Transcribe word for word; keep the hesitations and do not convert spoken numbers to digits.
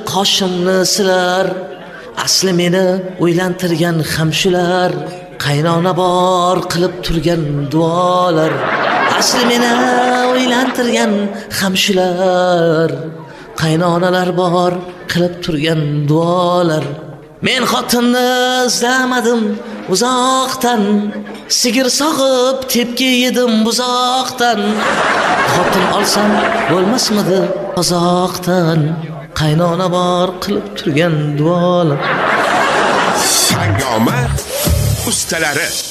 qoshimni silar. Asli meni o'ylantirgan ham shular. Qaynona bor qilib turgan duolar. Asli meni o'ylantirgan ham shular. Qaynonalar bor qilib turgan duolar. Men xotinni izlamadim uzoqdan, sigir sog'ib tepki yedim buzoqdan. Xotin olsam bo'lmasmidi qozoqdan, qaynona bor qilib turgan duolar. Hangoma ustalari